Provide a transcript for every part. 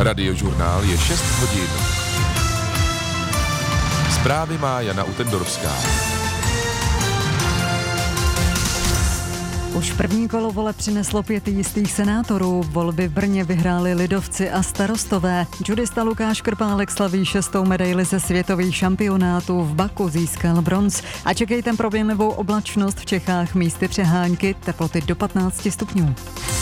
Radiožurnál je 6 hodin. Zprávy má Jana Utendorská. Už první kolo voleb přineslo 5 jistých senátorů. Volby v Brně vyhráli lidovci a starostové. Judista Lukáš Krpálek slaví 6. medaili ze světových šampionátů. V Baku získal bronz. A čekejte proměnlivou oblačnost v Čechách, místy přehánky, teploty do 15 stupňů.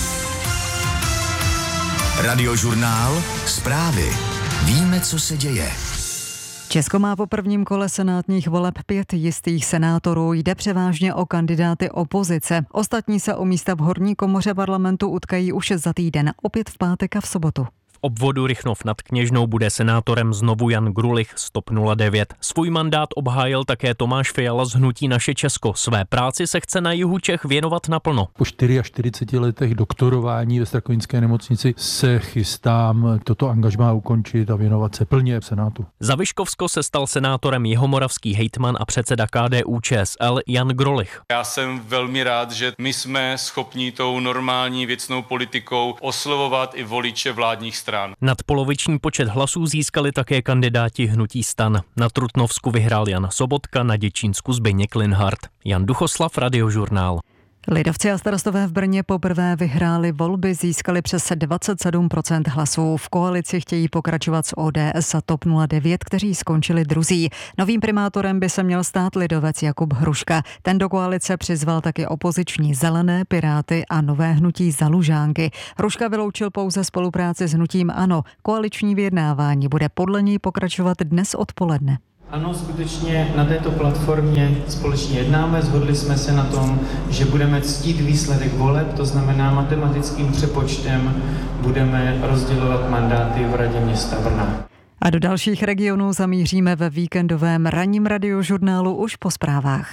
Radiožurnál, zprávy. Víme, co se děje. Česko má po prvním kole senátních voleb 5 jistých senátorů. Jde převážně o kandidáty opozice. Ostatní se o místa v horní komoře parlamentu utkají už za týden, opět v pátek a v sobotu. V obvodu Rychnov nad Kněžnou bude senátorem znovu Jan Grulich z TOP 09. Svůj mandát obhájil také Tomáš Fiala z hnutí Naše Česko. Své práci se chce na jihu Čech věnovat naplno. Po 44 letech doktorování ve Strakovinské nemocnici se chystám toto angažmá ukončit a věnovat se plně v Senátu. Za Vyškovsko se stal senátorem jihomoravský hejtman a předseda KDU-ČSL Jan Grulich. Já jsem velmi rád, že my jsme schopni tou normální věcnou politikou oslovovat i voliče vládních stran. Nadpoloviční počet hlasů získali také kandidáti hnutí STAN. Na Trutnovsku vyhrál Jan Sobotka, na Děčínsku Zbyněk Linhart. Jan Duchoslav, Radiožurnál. Lidovci a starostové v Brně poprvé vyhráli volby, získali přes 27% hlasů. V koalici chtějí pokračovat s ODS a TOP 09, kteří skončili druzí. Novým primátorem by se měl stát lidovec Jakub Hruška. Ten do koalice přizval taky opoziční Zelené, Piráty a nové hnutí Za Lužánky. Hruška vyloučil pouze spolupráci s hnutím ANO. Koaliční vyjednávání bude podle něj pokračovat dnes odpoledne. Ano, skutečně na této platformě společně jednáme, shodli jsme se na tom, že budeme ctít výsledek voleb, to znamená matematickým přepočtem budeme rozdělovat mandáty v Radě města Brna. A do dalších regionů zamíříme ve víkendovém ranním Radiožurnálu už po zprávách.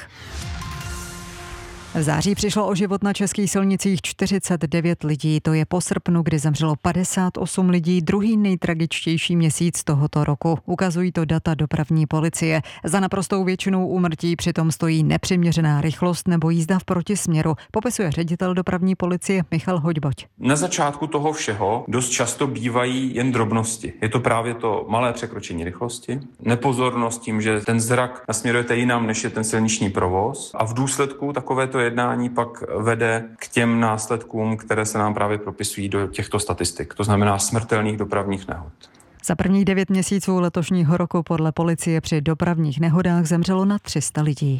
V září přišlo o život na českých silnicích 49 lidí, to je po srpnu, kdy zemřelo 58 lidí, druhý nejtragičtější měsíc tohoto roku. Ukazují to data dopravní policie. Za naprostou většinou úmrtí přitom stojí nepřiměřená rychlost nebo jízda v protisměru, popisuje ředitel dopravní policie Michal Hoďboť. Na začátku toho všeho dost často bývají jen drobnosti. Je to právě to malé překročení rychlosti, nepozornost tím, že ten zrak nasměrujete jinam, než je ten silniční provoz, a v důsledku takovéto jednání pak vede k těm následkům, které se nám právě propisují do těchto statistik. To znamená smrtelných dopravních nehod. Za prvních 9 měsíců letošního roku podle policie při dopravních nehodách zemřelo na 300 lidí.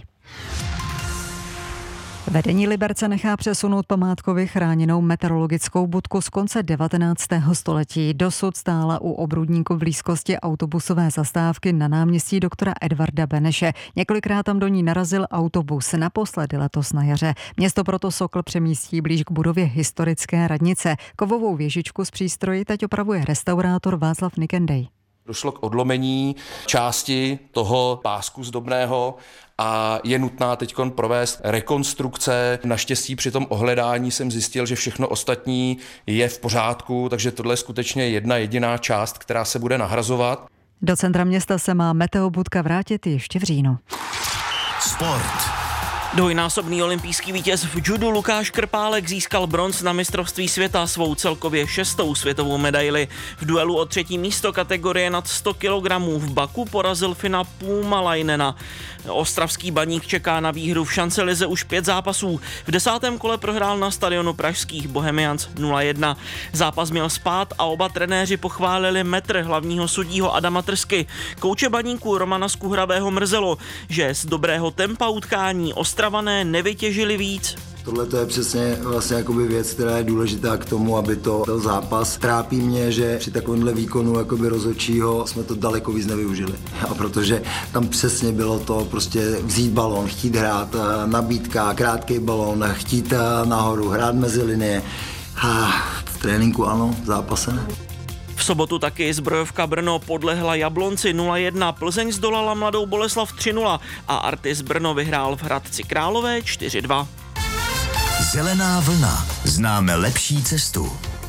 Vedení Liberce nechá přesunout památkově chráněnou meteorologickou budku z konce 19. století. Dosud stála u Obrudníku v blízkosti autobusové zastávky na náměstí doktora Edvarda Beneše. Několikrát tam do ní narazil autobus, naposledy letos na jaře. Město proto Sokl přemístí blíž k budově historické radnice. Kovovou věžičku z přístroji teď opravuje restaurátor Václav Nikendej. Došlo k odlomení části toho pásku zdobného a je nutná teď provést rekonstrukce. Naštěstí při tom ohledání jsem zjistil, že všechno ostatní je v pořádku, takže tohle je skutečně jedna jediná část, která se bude nahrazovat. Do centra města se má meteobudka vrátit ještě v říjnu. Sport. Dvojnásobný olympijský vítěz v judu Lukáš Krpálek získal bronz na mistrovství světa, svou celkově 6. světovou medaili. V duelu o 3. místo kategorie nad 100 kg v Baku porazil Fina Puumalainena. Ostravský Baník čeká na výhru v šancelize už 5 zápasů. V 10. kole prohrál na stadionu pražských Bohemians 0-1. Zápas měl spát a oba trenéři pochválili metr hlavního sudího Adama Trsky. Kouče Baníku Romana Skuhrabého mrzelo, že z dobrého tempa utkání Ostravané nevytěžili víc. Tohle to je přesně vlastně jakoby věc, která je důležitá k tomu, aby to byl zápas. Trápí mě, že při takovémhle výkonu jakoby rozhodčího jsme to daleko víc nevyužili. A protože tam přesně bylo to prostě vzít balón, chtít hrát, nabídka, krátký balón, chtít nahoru, hrát mezi linie. V tréninku ano, v zápase ne. V sobotu taky Zbrojovka Brno podlehla Jablonci 0-1, Plzeň zdolala Mladou Boleslav 3-0 a Artis Brno vyhrál v Hradci Králové 4-2. Zelená vlna. Známe lepší cestu.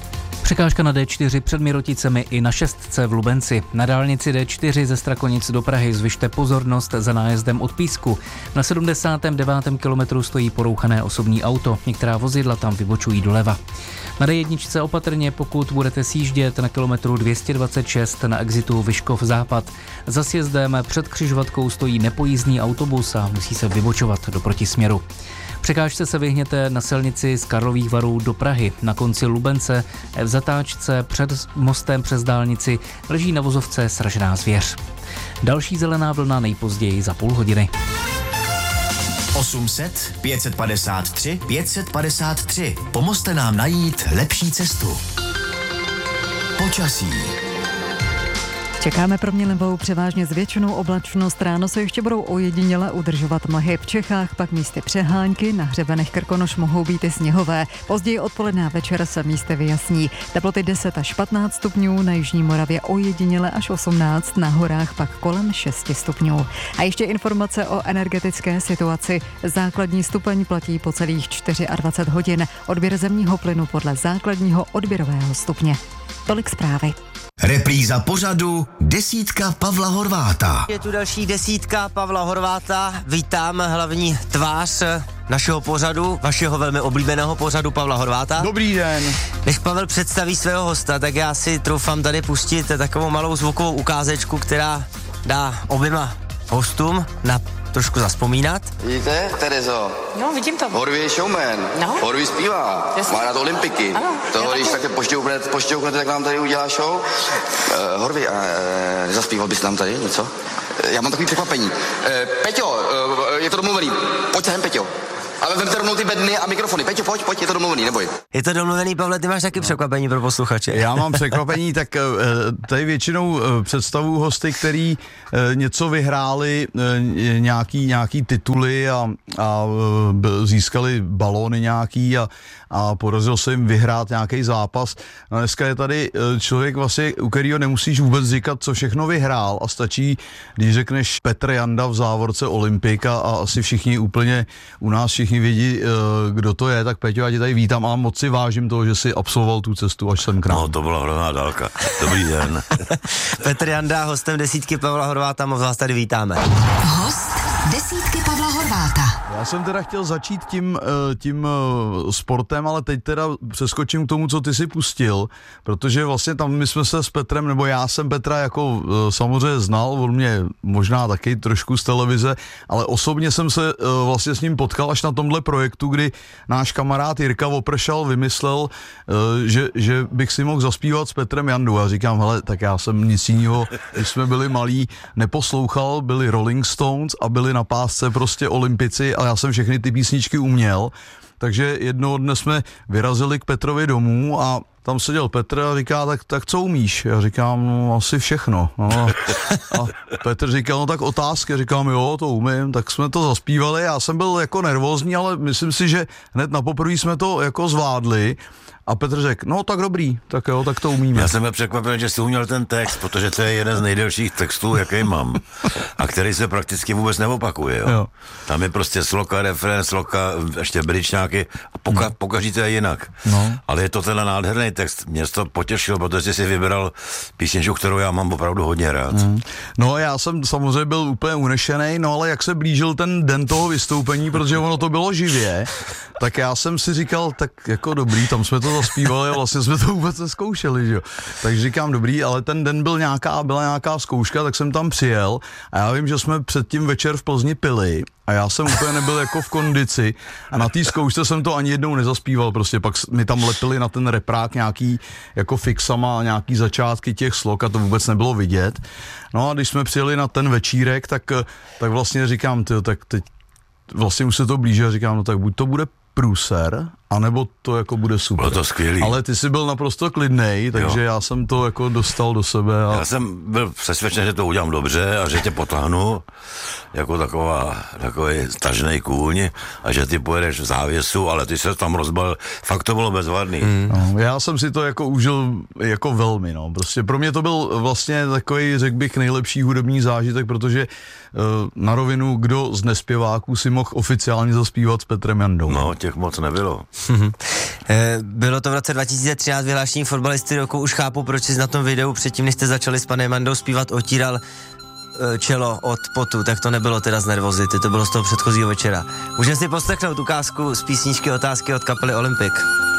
Překážka na D4 před Miroticemi i na 6 v Lubenci. Na dálnici D4 ze Strakonic do Prahy zvyšte pozornost za nájezdem od Písku. Na 79. kilometru stojí porouchané osobní auto. Některá vozidla tam vybočují doleva. Na D1 opatrně, pokud budete sjíždět na kilometru 226 na exitu Vyškov Západ. Za sjezdem před křižovatkou stojí nepojízdný autobus a musí se vybočovat do protisměru. Překážce se vyhněte na silnici z Karlových Varů do Prahy. Na konci Lubence v zatáčce před mostem přes dálnici leží na vozovce sražená zvěř. Další zelená vlna nejpozději za půl hodiny. 800 553 553. Pomozte nám najít lepší cestu. Počasí. Čekáme proměnlivou převážně s většinou oblačnost. Ráno se ještě budou ojediněle udržovat mlhy. V Čechách pak místy přehánky, na hřebenech Krkonoš mohou být i sněhové. Později odpoledne a večer se místy vyjasní. Teploty 10 až 15 stupňů, na jižní Moravě ojediněle až 18, na horách pak kolem 6 stupňů. A ještě informace o energetické situaci. Základní stupeň platí po celých 24 hodin. Odběr zemního plynu podle základního odběrového stupně. Tolik zprávy. Repríza pořadu Desítka Pavla Horváta. Je tu další Desítka Pavla Horváta. Vítám hlavní tvář našeho pořadu, vašeho velmi oblíbeného pořadu Pavla Horváta. Dobrý den. Než Pavel představí svého hosta, tak já si troufám tady pustit takovou malou zvukovou ukázečku, která dá oběma hostům na trošku zavzpomínat. Vidíte, Terezo? No, vidím to. Horvý je showman. No. Horvý zpívá. Jasně. Má na to olympiky. Ano, toho, když také pošťouknete, tak nám tady udělá show. Horvý, zaspíval bys nám tady něco? Já mám takový překvapení. Peťo, je to domluvený. Pojď sem, Peťo. Ale vemte rovnou ty bedny a mikrofony. Peťo, pojď, je to domluvený, neboj. Je to domluvený, Pavle, ty máš taky překvapení pro posluchače. Já mám překvapení, tak tady většinou představuju hosty, který něco vyhráli, nějaký tituly a získali balóny nějaký a podařilo se jim vyhrát nějaký zápas. No dneska je tady člověk vlastně, u kterého nemusíš vůbec říkat, co všechno vyhrál a stačí, když řekneš Petr Janda v závorce Olympika a asi všichni úplně u nás všichni vědí, kdo to je, tak Peťo, já tě tady vítám a moc si vážím toho, že jsi absolvoval tu cestu až sem k nám. No, to byla hrozná dálka. Dobrý den. Petr Janda, hostem Desítky Pavla Horváta, moc vás tady vítáme. Host Desítky Pavla Horváta. Já jsem teda chtěl začít tím sportem, ale teď teda přeskočím k tomu, co ty si pustil, protože vlastně tam my jsme se s Petrem, nebo já jsem Petra jako samozřejmě znal, on mě možná taky trošku z televize, ale osobně jsem se vlastně s ním potkal až na tomhle projektu, kdy náš kamarád Jirka Vopršal vymyslel, že bych si mohl zaspívat s Petrem Jandou. A říkám, hele, tak já jsem nic jiného, když jsme byli malí, neposlouchal, byli Rolling Stones a byli na pásce prostě Olympici a já jsem všechny ty písničky uměl. Takže jednoho dne jsme vyrazili k Petrovi domů a tam seděl Petr a říká, tak co umíš? Já říkám, no asi všechno. No. A Petr říkal, no tak otázky. Říkám, jo, to umím. Tak jsme to zaspívali. Já jsem byl jako nervózní, ale myslím si, že hned na poprvé jsme to jako zvládli. A Petr řekl, no tak dobrý, tak jo, tak to umíme. Já jsem byl překvapen, že jsi uměl ten text, protože to je jeden z nejdelších textů, jaký mám. A který se prakticky vůbec neopakuje. Jo? Tam je prostě sloka, refrén, sloka, ještě bryčňáky a pokaždé to je jinak. No. Ale je to ten nádherný text. Mě to potěšilo, protože jsi vybral písničku, kterou já mám opravdu hodně rád. No já jsem samozřejmě byl úplně unešený, no ale jak se blížil ten den toho vystoupení, protože ono to bylo živě, tak já jsem si říkal, tak jako dobrý, tam jsme to zaspívali a vlastně jsme to vůbec neskoušeli, že jo. Takže říkám dobrý, ale ten den byla nějaká zkouška, tak jsem tam přijel a já vím, že jsme předtím večer v Plzni pili a já jsem úplně nebyl jako v kondici a na té zkoušce jsem to ani jednou nezaspíval, prostě pak mi tam lepili na ten reprák nějaký jako fixama, nějaký začátky těch slok a to vůbec nebylo vidět. No a když jsme přijeli na ten večírek, tak vlastně říkám, tak teď vlastně už se to blíží a říkám, no tak buď to bude průser, anebo to jako bude super. Bylo to skvělý. Ale ty jsi byl naprosto klidnej, takže já jsem to jako dostal do sebe. Já jsem byl přesvědčen, že to udělám dobře a že tě potáhnu jako takový tažnej kůň a že ty pojedeš v závěsu, ale ty se tam rozbal, fakt to bylo bezvadný. No, já jsem si to jako užil jako velmi, no. Prostě pro mě to byl vlastně takový, řekl bych, nejlepší hudební zážitek, protože na rovinu, kdo z nespěváků si mohl oficiálně zaspívat s Petrem Jandou. No, těch moc nebylo. Bylo to v roce 2013 vyhlášení fotbalisty roku, už chápu, proč jsi na tom videu předtím, než jste začali s panem Mandou zpívat, otíral čelo od potu, tak to nebylo teda z nervozity, to bylo z toho předchozího večera. Můžeme si poslechnout ukázku z písničky Otázky od kapely Olympic.